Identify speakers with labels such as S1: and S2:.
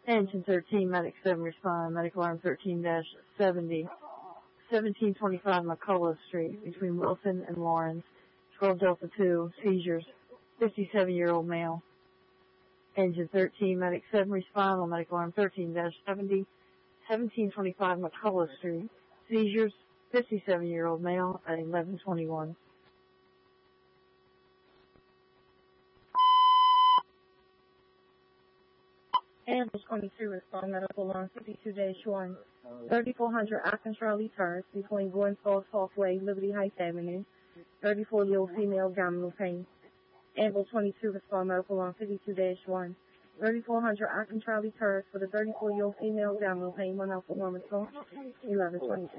S1: Engine 13, Medic 7 respond. Medic alarm 13-70. 1725 McCullough Street between Wilson and Lawrence. 12 Delta 2, seizures. 57-year-old male. Engine 13, Medic 7 respond on Medic alarm 13-70. 1725 McCullough Street. Seizures. 57-year-old male at 1121.
S2: Ambulance 22 respond medical alarm 52-1. 3400 Akron Charlie Terrace between Gordon Falls Parkway, Liberty Heights Avenue. 34-year-old female abdominal pain. Ambulance 22 respond medical alarm 52-1. 3400 Akron Charlie Terrace with a 34-year-old female abdominal pain. 1 Alpha 1 response. 1122.